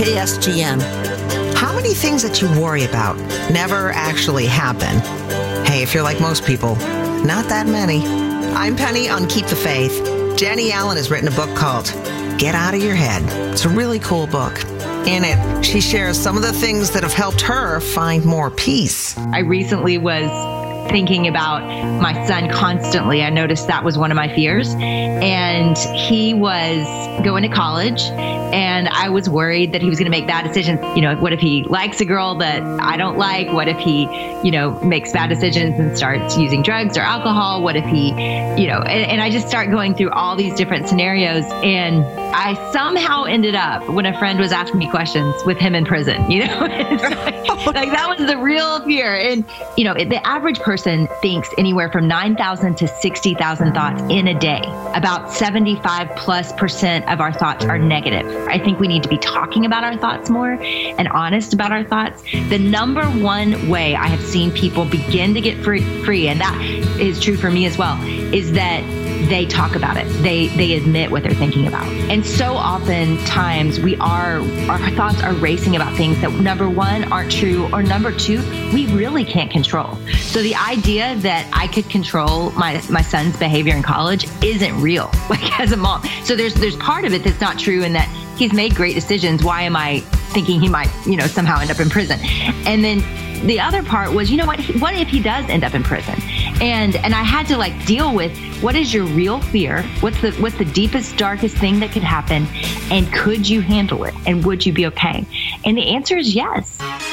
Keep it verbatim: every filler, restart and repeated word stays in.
K S G M. How many things that you worry about never actually happen? Hey, if you're like most people, not that many. I'm Penny on Keep the Faith. Jenny Allen has written a book called Get Out of Your Head. It's a really cool book. In it, she shares some of the things that have helped her find more peace. I recently was thinking about my son constantly. I noticed that was one of my fears. And he was going to college, and I was worried that he was going to make bad decisions. You know, what if he likes a girl that I don't like? What if he, you know, makes bad decisions and starts using drugs or alcohol? What if he, you know, and, and I just start going through all these different scenarios. And I somehow ended up, when a friend was asking me questions, with him in prison, you know, like, like that was the real fear. And, you know, the average person thinks anywhere from nine thousand to sixty thousand thoughts in a day. About seventy-five plus percent of our thoughts are negative. I think we need to be talking about our thoughts more and honest about our thoughts. The number one way I have seen people begin to get free, free, and that is true for me as well, is that they talk about it. They they admit what they're thinking about. And so often times we are, our thoughts are racing about things that, number one, aren't true, or number two, we really can't control. So the idea that I could control my, my son's behavior in college isn't real, like as a mom. So there's there's part of it that's not true, in that he's made great decisions. Why am I thinking he might, you know, somehow end up in prison? And then the other part was, you know what, what if he does end up in prison? And and I had to like deal with, what is your real fear? What's the what's the deepest, darkest thing that could happen? And could you handle it? And would you be okay? And the answer is yes.